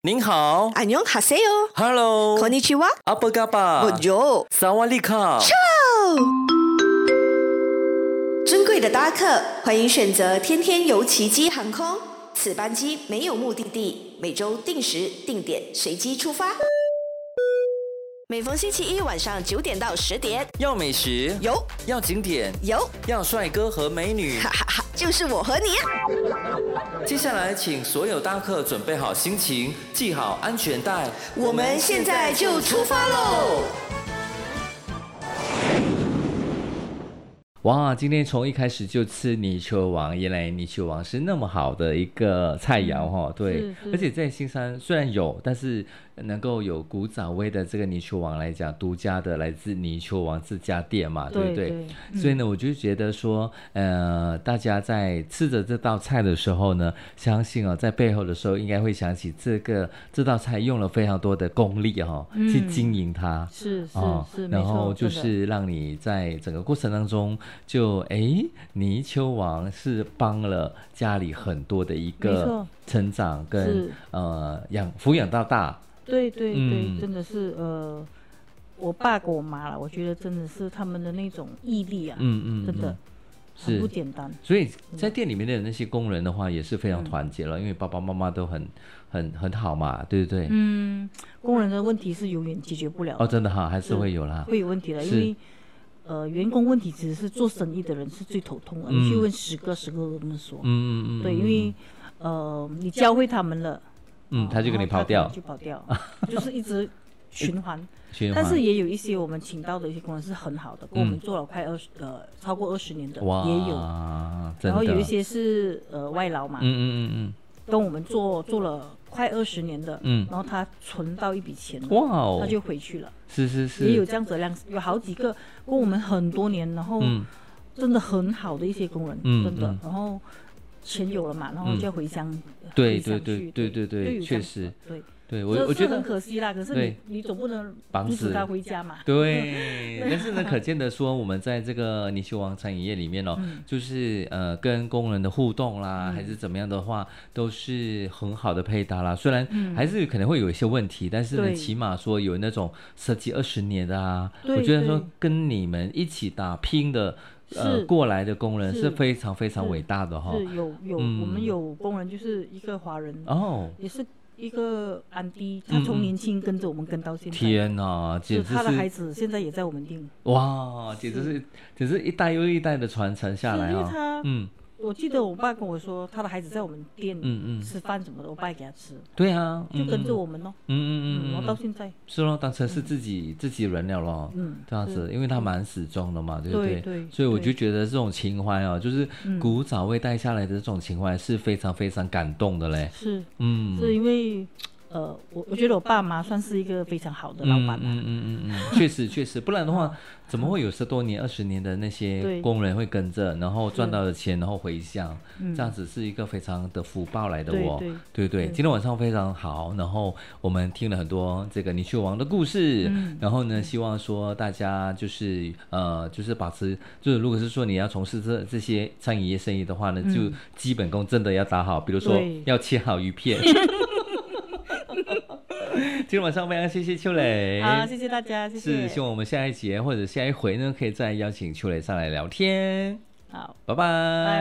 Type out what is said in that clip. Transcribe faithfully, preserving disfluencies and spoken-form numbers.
您好， 안녕하세요 Hello， こんにちは， 阿布嘎巴， Bonjour， 萨瓦利卡。 尊贵的搭客，欢迎选择天天游奇迹航空。此班机没有目的地，每周定时定点随机出发。每逢星期一晚上九点到十点， 要美食， 有要景点， 有， 要帅哥和美女， 哈哈哈，就是我和你。 接下来，请所有搭客准备好心情，系好安全带， 我们现在就出发喽！ 哇，今天从一开始就吃泥鳅王，原来泥鳅王是那么好的一个菜肴哈、嗯，对，而且在新山虽然有，但是能够有古早味的这个泥鳅王来讲，独家的来自泥鳅王这家店嘛，对不对？对嗯、所以呢，我就觉得说，呃，大家在吃着这道菜的时候呢，相信哦，在背后的时候应该会想起这个这道菜用了非常多的功力哈、哦嗯，去经营它， 是是、 哦、 是， 然后就是让你在整个过程当中。就哎，泥鳅王是帮了家里很多的一个成长跟呃养抚养到大。 对对对、嗯，真的是呃，我爸跟我妈了，我觉得真的是他们的那种毅力啊，嗯嗯，真的很不简单。 所以在店里面的那些工人的话也是非常团结了，嗯、因为爸爸妈妈都很很很好嘛，对不对？ 嗯，工人的问题是永远解决不了的。 哦，真的哈，还是会有啦， 会有问题的，因为。呃，员工问题其实是做生意的人是最头痛的。嗯、你去问十个，十个都这么说。嗯嗯嗯。对，因为呃，你教会他们了， 嗯，他就给你跑掉， 就跑掉，就是一直循环。 循环。 但是也有一些我们请到的一些工人是很好的，跟我们做了快二十呃超过二十年的也有。然后有一些是呃外劳嘛，嗯嗯嗯嗯，跟我们做做了快二十年的，嗯，然后他存到一笔钱，哇哦，他就回去了。 是是是， 也有这样子的量，有好几个跟我们很多年，然后真的很好的一些工人，嗯、真的、嗯，然后钱有了嘛，然后就要回乡，嗯、 对对对对对对，确实， 对对，我我觉得很可惜啦。可是你你总不能阻止他回家嘛。 对，但是呢，可见的说，我们在这个泥鳅王餐饮业里面哦，嗯、就是呃跟工人的互动啦，嗯、还是怎么样的话，都是很好的配搭啦。虽然还是可能会有一些问题，嗯、但是呢，起码说有那种设计二十年的啊，我觉得说跟你们一起打拼的。呃，过来的工人是非常非常伟大的哈、哦。 是有有、嗯，我们有工人就是一个华人哦，也是一个安迪，他从年轻跟着我们跟到现在。 天哪，简直是他的孩子现在也在我们店。 哇，简直是，简直一代又一代的传承下来啊、哦。 嗯。我记得我爸跟我说，他的孩子在我们店吃饭什么的，嗯嗯、我爸也给他吃。 对啊， 就跟着我们咯。嗯嗯嗯，然后到现在是咯，当成是自己、嗯、自己人了咯。嗯，这样子，因为他蛮始终的嘛，对不对？ 对对。 所以我就觉得这种情怀哦，就是古早味带下来的这种情怀是非常非常感动的嘞。 是，嗯，是因为。呃，我我觉得我爸妈算是一个非常好的老板、啊、 嗯嗯嗯嗯嗯，确实确实，不然的话，怎么会有十多年、二十年的那些工人会跟着，然后赚到了钱，然后回乡，这样子是一个非常的福报来的哦，对 对, 对, 对。今天晚上非常好，然后我们听了很多这个泥鳅王的故事、嗯，然后呢，希望说大家就是呃，就是保持，就是如果是说你要从事这这些餐饮业生意的话呢，就基本功真的要打好，比如说要切好鱼片。今天晚上非常谢谢秋蕾， 好，谢谢大家，谢谢。 是希望我们下一节或者下一回呢，可以再邀请秋蕾上来聊天。 好， 拜拜。